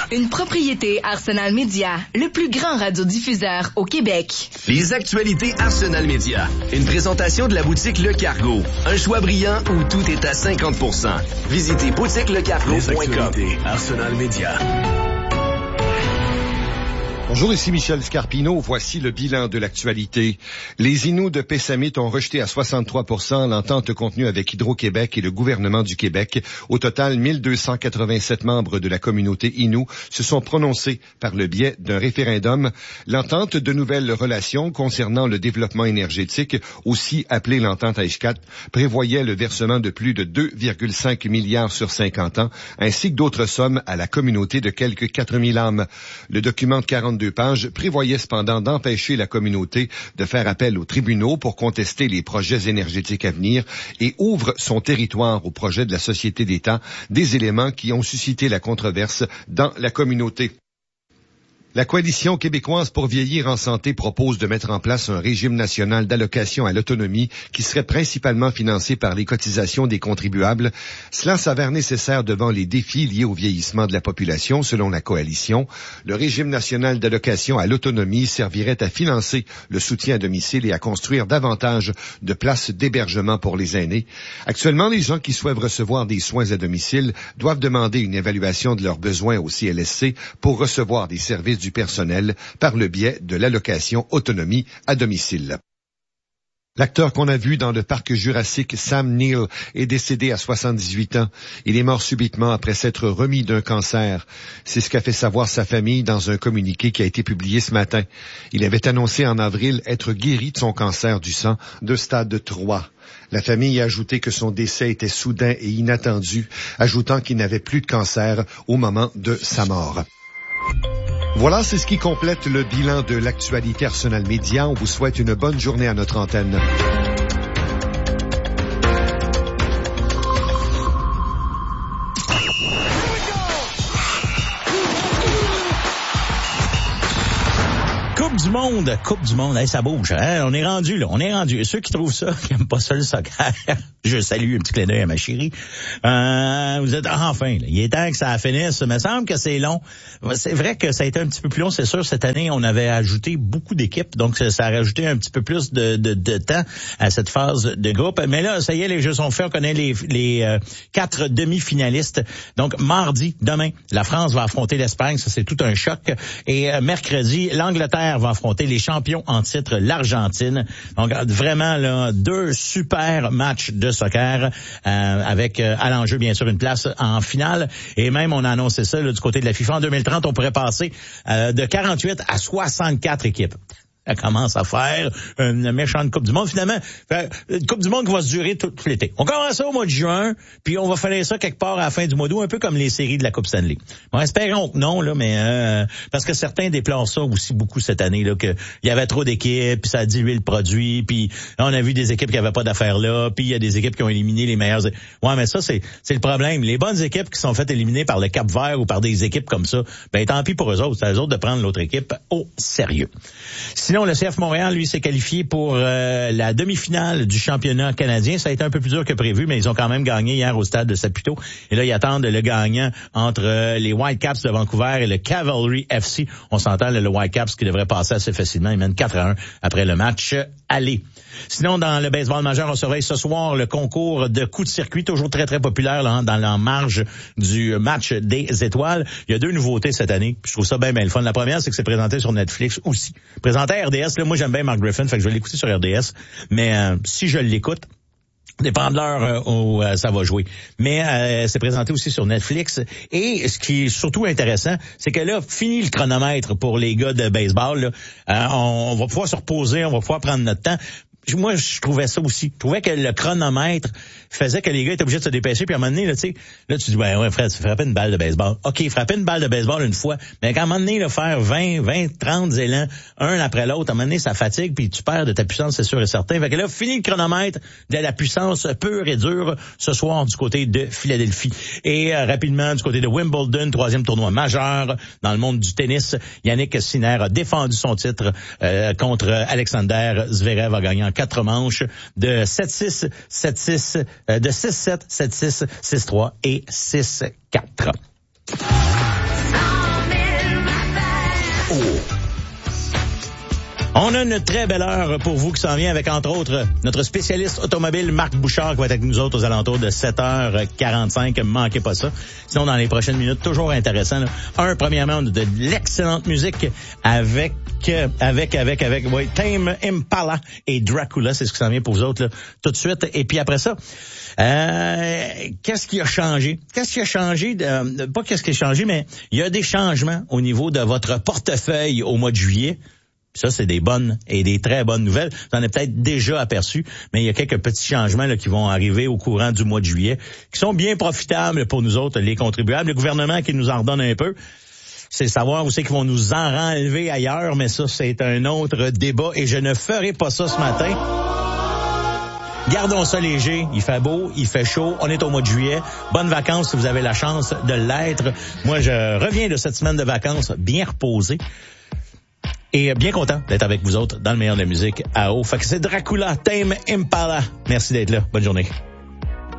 Une propriété Arsenal Média, le plus grand radiodiffuseur au Québec. Les actualités Arsenal Média. Une présentation de la boutique Le Cargo. Un choix brillant où tout est à 50%. Visitez boutiquelecargo.com. Les actualités Arsenal Média. Bonjour, ici Michel Scarpino. Voici le bilan de l'actualité. Les Inuits de Pessamit ont rejeté à 63% l'entente contenue avec Hydro-Québec et le gouvernement du Québec. Au total, 1287 membres de la communauté Innu se sont prononcés par le biais d'un référendum. L'entente de nouvelles relations concernant le développement énergétique, aussi appelée l'entente AISCAT, prévoyait le versement de plus de 2,5 milliards sur 50 ans, ainsi que d'autres sommes à la communauté de quelques 4000 âmes. Le document de 42 pages prévoyait cependant d'empêcher la communauté de faire appel aux tribunaux pour contester les projets énergétiques à venir et ouvre son territoire au projet de la Société d'État, des éléments qui ont suscité la controverse dans la communauté. La Coalition québécoise pour vieillir en santé propose de mettre en place un régime national d'allocation à l'autonomie qui serait principalement financé par les cotisations des contribuables. Cela s'avère nécessaire devant les défis liés au vieillissement de la population, selon la Coalition. Le régime national d'allocation à l'autonomie servirait à financer le soutien à domicile et à construire davantage de places d'hébergement pour les aînés. Actuellement, les gens qui souhaitent recevoir des soins à domicile doivent demander une évaluation de leurs besoins au CLSC pour recevoir des services du personnel par le biais de l'allocation autonomie à domicile. L'acteur qu'on a vu dans le parc jurassique, Sam Neill, est décédé à 78 ans. Il est mort subitement après s'être remis d'un cancer. C'est ce qu'a fait savoir sa famille dans un communiqué qui a été publié ce matin. Il avait annoncé en avril être guéri de son cancer du sang de stade 3. La famille a ajouté que son décès était soudain et inattendu, ajoutant qu'il n'avait plus de cancer au moment de sa mort. Voilà, c'est ce qui complète le bilan de l'actualité Arsenal Média. On vous souhaite une bonne journée à notre antenne. Coupe du monde, hey, ça bouge, hein? On est rendu. Ceux qui trouvent ça, qui n'aiment pas ça le soccer, je salue un petit clin d'œil à ma chérie. Vous êtes enfin, là, il est temps que ça finisse. Il me semble que c'est long. C'est vrai que ça a été un petit peu plus long, c'est sûr. Cette année, on avait ajouté beaucoup d'équipes, donc ça a rajouté un petit peu plus de temps à cette phase de groupe. Mais là, ça y est, les jeux sont faits. On connaît les 4 demi-finalistes. Donc, mardi, demain, la France va affronter l'Espagne. Ça, c'est tout un choc. Et mercredi, l'Angleterre va affronter les champions en titre, l'Argentine. Donc, vraiment, là, 2 super matchs de soccer avec à l'enjeu, bien sûr, une place en finale. Et même, on a annoncé ça là, du côté de la FIFA. En 2030, on pourrait passer de 48 à 64 équipes. Elle commence à faire une méchante Coupe du Monde. Finalement, une Coupe du Monde qui va se durer tout l'été. On commence ça au mois de juin, puis on va faire ça quelque part à la fin du mois d'août, un peu comme les séries de la Coupe Stanley. Bon, espérons que non, là, mais parce que certains déplorent ça aussi beaucoup cette année, là, que il y avait trop d'équipes, puis ça a dilué le produit, puis on a vu des équipes qui avaient pas d'affaires là, puis il y a des équipes qui ont éliminé les meilleures. Ouais, mais ça, c'est le problème. Les bonnes équipes qui sont faites éliminer par le Cap-Vert ou par des équipes comme ça, ben tant pis pour eux autres. C'est à eux autres de prendre l'autre équipe au sérieux. Sinon, le CF Montréal, lui, s'est qualifié pour la demi-finale du championnat canadien. Ça a été un peu plus dur que prévu, mais ils ont quand même gagné hier au stade de Saputo. Et là, ils attendent le gagnant entre les Whitecaps de Vancouver et le Cavalry FC. On s'entend, le Whitecaps qui devrait passer assez facilement. Ils mènent 4-1 après le match aller. Sinon, dans le baseball majeur, on surveille ce soir le concours de coups de circuit, toujours très, très populaire là, dans la marge du match des étoiles. Il y a 2 nouveautés cette année. Je trouve ça bien le fun. La première, c'est que c'est présenté sur Netflix aussi. Présenté à RDS, là, moi j'aime bien Mark Griffin, fait que je vais l'écouter sur RDS. Mais si je l'écoute, dépend de l'heure où ça va jouer. Mais c'est présenté aussi sur Netflix. Et ce qui est surtout intéressant, c'est que là, fini le chronomètre pour les gars de baseball. Là. On va pouvoir se reposer, on va pouvoir prendre notre temps. Moi, je trouvais ça aussi. Je trouvais que le chronomètre faisait que les gars étaient obligés de se dépêcher. Puis à un moment donné, là, tu sais, là, tu dis, ben ouais, Fred, frapper une balle de baseball. OK, frapper une balle de baseball une fois. Mais à un moment donné, là, faire 20, 30 élans, un après l'autre, à un moment donné, ça fatigue, puis tu perds de ta puissance, c'est sûr et certain. Fait que là, fini le chronomètre de la puissance pure et dure ce soir du côté de Philadelphie. Et rapidement, du côté de Wimbledon, 3e tournoi majeur dans le monde du tennis, Yannick Sinner a défendu son titre contre Alexander Zverev, a gagné en 4 manches de 7-6, 7-6, de 6-7, 7-6, 6-3 et 6-4. On a une très belle heure pour vous qui s'en vient avec, entre autres, notre spécialiste automobile Marc Bouchard qui va être avec nous autres aux alentours de 7h45. Manquez pas ça. Sinon, dans les prochaines minutes, toujours intéressant. Là. Premièrement, on a de l'excellente musique avec Tame Impala et Dracula. C'est ce qui s'en vient pour vous autres là, tout de suite. Et puis après ça, qu'est-ce qui a changé? Pas qu'est-ce qui a changé, mais il y a des changements au niveau de votre portefeuille au mois de juillet. Ça, c'est des bonnes et des très bonnes nouvelles. Vous en avez peut-être déjà aperçu, mais il y a quelques petits changements là, qui vont arriver au courant du mois de juillet, qui sont bien profitables pour nous autres, les contribuables. Le gouvernement qui nous en redonne un peu, c'est savoir où c'est qu'ils vont nous en renlever ailleurs, mais ça, c'est un autre débat et je ne ferai pas ça ce matin. Gardons ça léger, il fait beau, il fait chaud, on est au mois de juillet. Bonnes vacances si vous avez la chance de l'être. Moi, je reviens de cette semaine de vacances bien reposé. Et bien content d'être avec vous autres dans le meilleur de la musique à eau. Fait que c'est Dracula, Tame Impala. Merci d'être là. Bonne journée.